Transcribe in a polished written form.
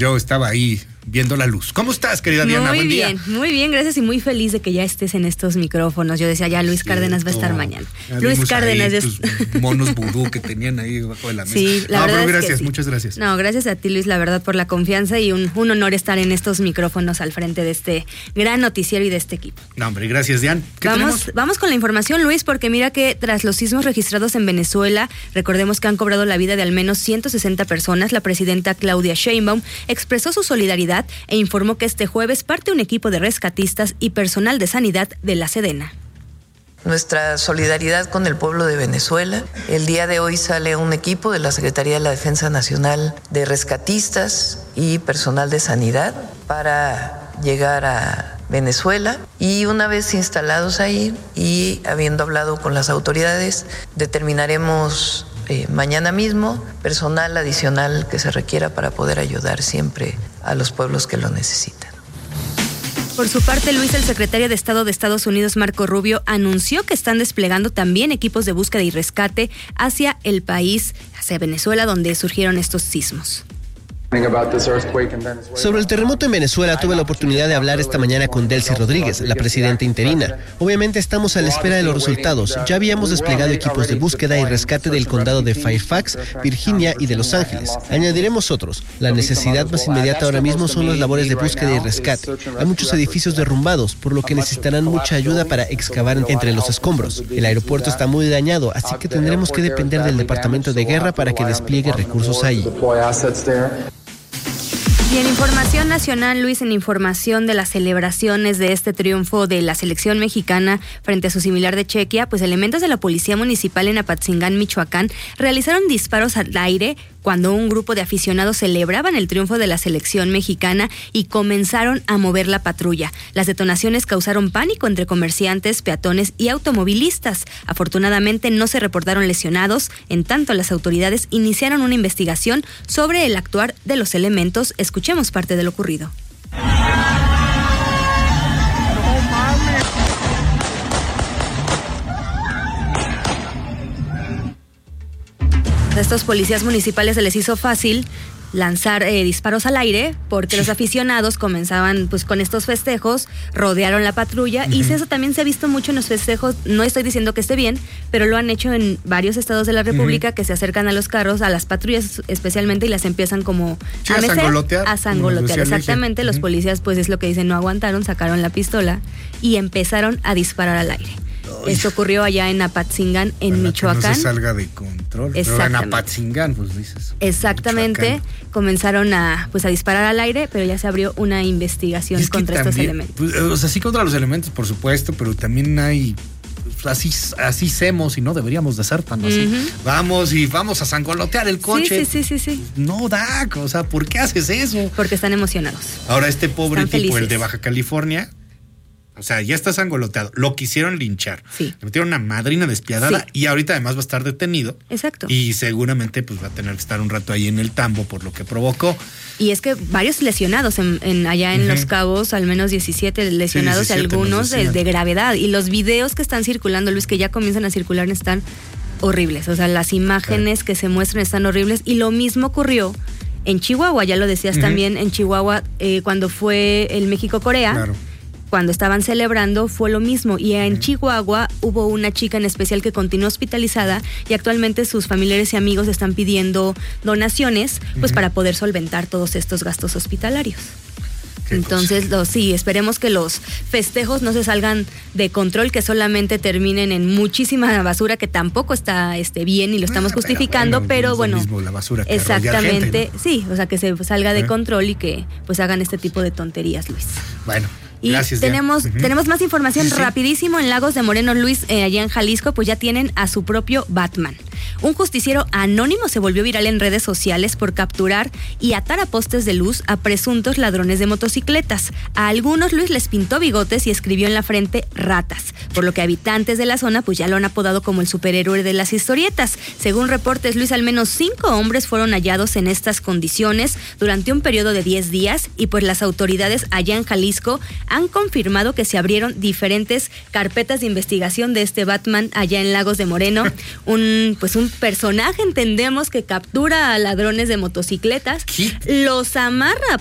Yo estaba ahí viendo la luz. ¿Cómo estás, querida Diana? Buen día. Muy bien, gracias y muy feliz de que ya estés en estos micrófonos. Yo decía, ya Luis Cárdenas va a estar mañana. Luis Cárdenas es monos vudú que tenían ahí debajo de la mesa. Sí, la verdad pero gracias, es que sí. Muchas gracias. No, gracias a ti, Luis, la verdad, por la confianza y un honor estar en estos micrófonos al frente de este gran noticiero y de este equipo. No, hombre, gracias, Diana. Vamos con la información, Luis, porque mira que tras los sismos registrados en Venezuela, recordemos que han cobrado la vida de al menos 160 personas, la presidenta Claudia Sheinbaum expresó su solidaridad e informó que este jueves parte un equipo de rescatistas y personal de sanidad de la Sedena. Nuestra solidaridad con el pueblo de Venezuela. El día de hoy sale un equipo de la Secretaría de la Defensa Nacional de rescatistas y personal de sanidad para llegar a Venezuela, y una vez instalados ahí y habiendo hablado con las autoridades, determinaremos mañana mismo personal adicional que se requiera para poder ayudar siempre a los pueblos que lo necesitan. Por su parte, Luis, el secretario de Estado de Estados Unidos, Marco Rubio, anunció que están desplegando también equipos de búsqueda y rescate hacia el país, hacia Venezuela, donde surgieron estos sismos. Sobre el terremoto en Venezuela tuve la oportunidad de hablar esta mañana con Delcy Rodríguez, la presidenta interina. Obviamente estamos a la espera de los resultados. Ya habíamos desplegado equipos de búsqueda y rescate del condado de Fairfax, Virginia y de Los Ángeles. Añadiremos otros. La necesidad más inmediata ahora mismo son las labores de búsqueda y rescate. Hay muchos edificios derrumbados, por lo que necesitarán mucha ayuda para excavar entre los escombros. El aeropuerto está muy dañado, así que tendremos que depender del Departamento de Guerra para que despliegue recursos ahí. Y en información nacional, Luis, en información de las celebraciones de este triunfo de la selección mexicana frente a su similar de Chequia, pues elementos de la Policía Municipal en Apatzingán, Michoacán, realizaron disparos al aire cuando un grupo de aficionados celebraban el triunfo de la selección mexicana y comenzaron a mover la patrulla. Las detonaciones causaron pánico entre comerciantes, peatones y automovilistas. Afortunadamente no se reportaron lesionados, en tanto las autoridades iniciaron una investigación sobre el actuar de los elementos. Escuchemos parte de lo ocurrido. A estos policías municipales se les hizo fácil lanzar disparos al aire porque los aficionados comenzaban pues con estos festejos, rodearon la patrulla y eso también se ha visto mucho en los festejos. No estoy diciendo que esté bien, pero lo han hecho en varios estados de la República que se acercan a los carros, a las patrullas especialmente, y las empiezan como a sangolotear. Exactamente, los policías pues es lo que dicen, no aguantaron, sacaron la pistola y empezaron a disparar al aire. Esto ocurrió allá en Apatzingán, en Michoacán. Que no se salga de control. Pero en Apatzingán, pues dices. Exactamente. Michoacán. Comenzaron a disparar al aire, pero ya se abrió una investigación contra estos elementos. Pues, o sea, sí contra los elementos, por supuesto, pero también hay... Así hacemos y no deberíamos de ser tan así. Vamos a sangolotear el coche. Sí. No da, o sea, ¿por qué haces eso? Porque están emocionados. Ahora este pobre están tipo, felices. el de Baja California, o sea, ya está sangoloteado. Lo quisieron linchar. Sí. Le metieron una madrina despiadada y ahorita además va a estar detenido. Exacto. Y seguramente pues va a tener que estar un rato ahí en el tambo por lo que provocó. Y es que varios lesionados allá en Los Cabos, al menos 17 lesionados, 17, algunos de gravedad. Y los videos que están circulando, Luis, que ya comienzan a circular, están horribles. O sea, las imágenes que se muestran están horribles. Y lo mismo ocurrió en Chihuahua, ya lo decías también, en Chihuahua, cuando fue el México-Corea. Claro. Cuando estaban celebrando fue lo mismo, y en Chihuahua hubo una chica en especial que continuó hospitalizada y actualmente sus familiares y amigos están pidiendo donaciones pues para poder solventar todos estos gastos hospitalarios. Entonces, esperemos que los festejos no se salgan de control, que solamente terminen en muchísima basura, que tampoco está bien y lo estamos justificando, pero bueno, mismo la basura que exactamente, gente, ¿no? Sí, o sea, que se salga de control y que pues hagan este tipo de tonterías, Luis. Bueno. Y gracias, tenemos más información rapidísimo. En Lagos de Moreno, Luis, allá en Jalisco, pues ya tienen a su propio Batman. Un justiciero anónimo se volvió viral en redes sociales por capturar y atar a postes de luz a presuntos ladrones de motocicletas. A algunos, Luis, les pintó bigotes y escribió en la frente ratas, por lo que habitantes de la zona pues ya lo han apodado como el superhéroe de las historietas. Según reportes, Luis, al menos 5 hombres fueron hallados en estas condiciones durante un periodo de 10 días y pues las autoridades allá en Jalisco han confirmado que se abrieron diferentes carpetas de investigación de este Batman allá en Lagos de Moreno. Un pues un personaje, entendemos, que captura a ladrones de motocicletas, ¿qué? los amarra